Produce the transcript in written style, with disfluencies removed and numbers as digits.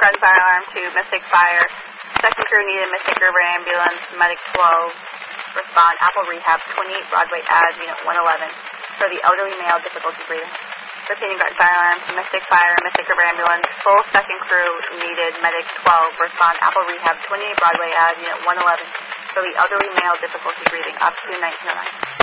gun fire alarm to Mystic Fire. Second crew needed Mystic River Ambulance, Medic 12. Respond, Apple Rehab, 28 Broadway Ave, Unit 111. For the elderly male, difficulty breathing. Repeating gun fire alarm to Mystic Fire, Mystic River Ambulance. Full second crew needed, Medic 12. Respond, Apple Rehab, 28 Broadway Ave, Unit 111. For the elderly male, difficulty breathing, up to 1909.